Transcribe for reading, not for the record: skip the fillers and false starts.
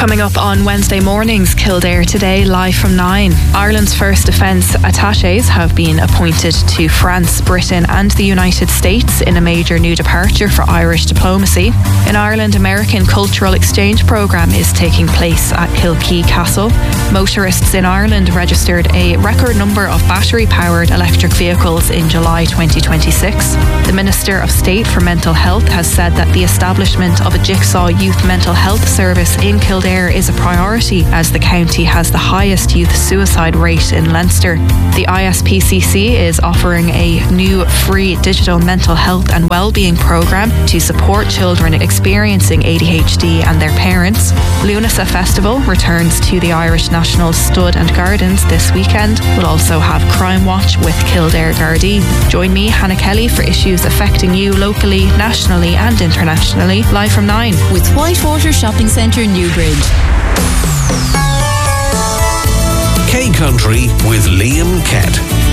Coming up on Wednesday morning's Kildare Today, live from 9. Ireland's first defence attachés have been appointed to France, Britain and the United States in a major new departure for Irish diplomacy. In Ireland, American Cultural Exchange Programme is taking place at Kilkee Castle. Motorists in Ireland registered a record number of battery-powered electric vehicles in July 2026. The Minister of State for Mental Health has said that the establishment of a Jigsaw Youth Mental Health Service in Kildare is a priority as the county has the highest youth suicide rate in Leinster. The ISPCC is offering a new free digital mental health and wellbeing programme to support children experiencing ADHD and their parents. Lunasa Festival returns to the Irish National Stud and Gardens this weekend. We'll also have Crime Watch with Kildare Gardaí. Join me, Hannah Kelly, for issues affecting you locally, nationally and internationally, live from 9. With Whitewater Shopping Centre, Newbridge. K Country with Liam Kett.